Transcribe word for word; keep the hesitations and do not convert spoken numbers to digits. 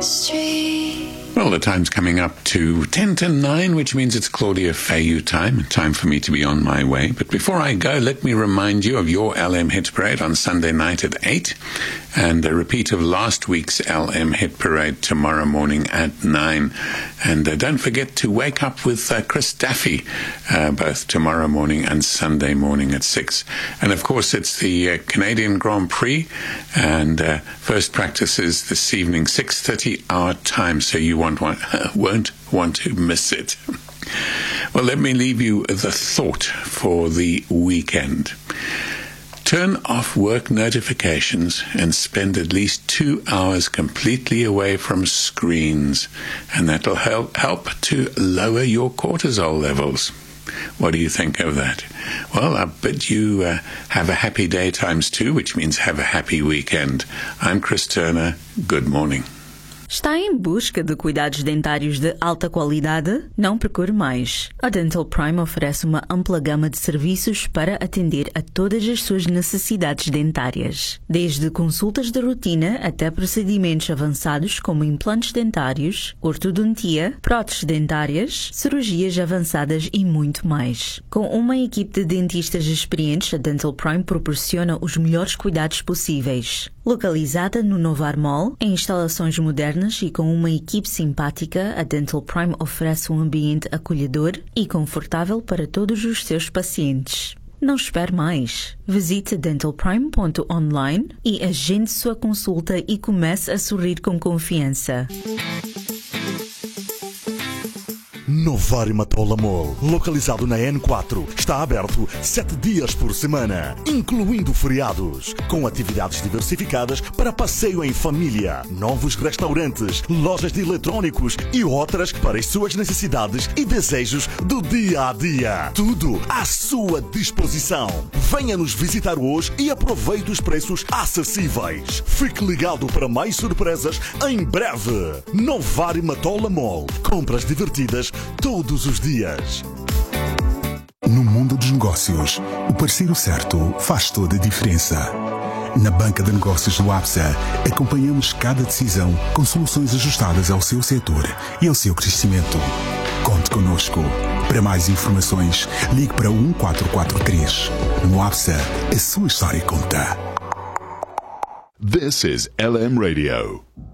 street. Well, the time's coming up to ten to nine, which means it's Claudia Fayu time, time for me to be on my way. But before I go, let me remind you of your L M Hit Parade on Sunday night at eight, and a repeat of last week's L M Hit Parade tomorrow morning at nine. And uh, don't forget to wake up with uh, Chris Daffy, uh, both tomorrow morning and Sunday morning at six. And of course, it's the uh, Canadian Grand Prix, and uh, first practice is this evening, six thirty our time, so you won't want, won't want to miss it. Well, let me leave you with a thought for the weekend. Turn off work notifications and spend at least two hours completely away from screens, and that'll help, help to lower your cortisol levels. What do you think of that? Well, I bet you uh, have a happy day times two, which means have a happy weekend. I'm Chris Turner. Good morning. Está em busca de cuidados dentários de alta qualidade? Não procure mais. A Dental Prime oferece uma ampla gama de serviços para atender a todas as suas necessidades dentárias. Desde consultas de rotina até procedimentos avançados como implantes dentários, ortodontia, próteses dentárias, cirurgias avançadas e muito mais. Com uma equipe de dentistas experientes, a Dental Prime proporciona os melhores cuidados possíveis. Localizada no Novar Mall, em instalações modernas e com uma equipe simpática, a Dental Prime oferece um ambiente acolhedor e confortável para todos os seus pacientes. Não espere mais. Visite dental prime ponto online e agende sua consulta e comece a sorrir com confiança. Novar Matola Mall, localizado na N quatro, está aberto sete dias por semana, incluindo feriados, com atividades diversificadas para passeio em família, novos restaurantes, lojas de eletrônicos e outras para as suas necessidades e desejos do dia a dia. Tudo à sua disposição. Venha nos visitar hoje e aproveite os preços acessíveis. Fique ligado para mais surpresas em breve. Novar Matola Mall. Compras divertidas todos os dias. No mundo dos negócios, o parceiro certo faz toda a diferença. Na Banca de Negócios do Absa, acompanhamos cada decisão com soluções ajustadas ao seu setor e ao seu crescimento. Conte connosco. Para mais informações, ligue para um quatro quatro três. No Absa, a sua história conta. This is L M Radio.